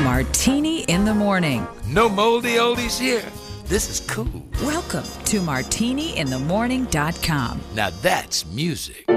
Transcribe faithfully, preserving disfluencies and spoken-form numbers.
Martini in the Morning. No moldy oldies here. This is cool. Welcome to martini in the morning dot com. Now that's music.